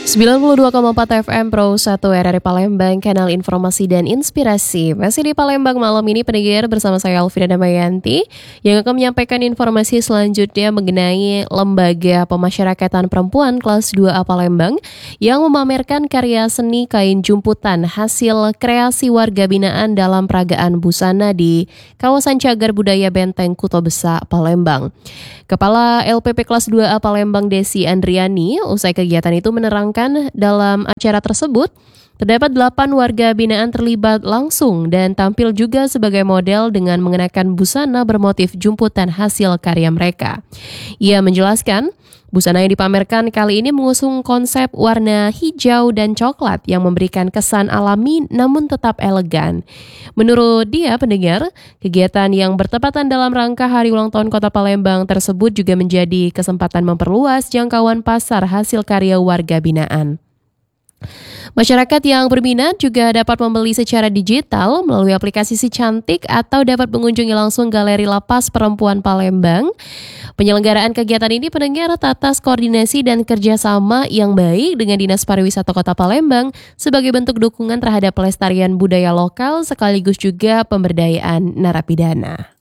92,4 FM Pro 1 RRI Palembang, kanal informasi dan inspirasi. Masih di Palembang malam ini pendengar bersama saya Alfira Damayanti yang akan menyampaikan informasi selanjutnya mengenai Lembaga Pemasyarakatan Perempuan kelas 2A Palembang yang memamerkan karya seni kain jumputan hasil kreasi warga binaan dalam peragaan busana di kawasan Cagar Budaya Benteng Kuto Besa, Palembang. Kepala LPP kelas 2A Palembang Desi Andriani usai kegiatan itu menerangkan dalam acara tersebut, terdapat 8 warga binaan terlibat langsung dan tampil juga sebagai model dengan mengenakan busana bermotif jumputan hasil karya mereka. Ia menjelaskan, busana yang dipamerkan kali ini mengusung konsep warna hijau dan coklat yang memberikan kesan alami namun tetap elegan. Menurut dia, pendengar, kegiatan yang bertepatan dalam rangka Hari Ulang Tahun Kota Palembang tersebut juga menjadi kesempatan memperluas jangkauan pasar hasil karya warga binaan. Masyarakat yang berminat juga dapat membeli secara digital melalui aplikasi Si Cantik atau dapat mengunjungi langsung Galeri Lapas Perempuan Palembang. Penyelenggaraan kegiatan ini pendengar atas koordinasi dan kerjasama yang baik dengan Dinas Pariwisata Kota Palembang sebagai bentuk dukungan terhadap pelestarian budaya lokal sekaligus juga pemberdayaan narapidana.